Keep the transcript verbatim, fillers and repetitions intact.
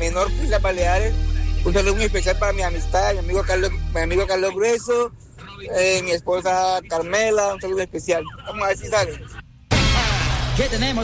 menor Islas Baleares. Un saludo muy especial para mi amistad, mi amigo Carlos, mi amigo Carlos Grueso, eh, mi esposa Carmela, un saludo especial. Vamos a ver si sale. ¿Qué tenemos?